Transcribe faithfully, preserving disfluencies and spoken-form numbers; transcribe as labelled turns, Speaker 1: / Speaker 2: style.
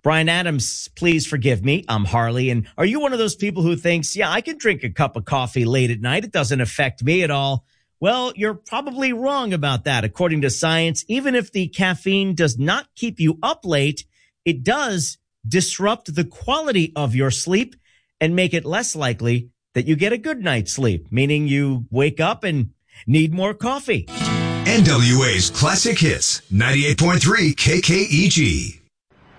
Speaker 1: Brian Adams, please forgive me. I'm Harley. And are you one of those people who thinks, yeah, I can drink a cup of coffee late at night. It doesn't affect me at all. Well, you're probably wrong about that. According to science, even if the caffeine does not keep you up late, it does disrupt the quality of your sleep and make it less likely that you get a good night's sleep, meaning you wake up and need more coffee.
Speaker 2: N W A's Classic Hits, ninety-eight point three K K E G.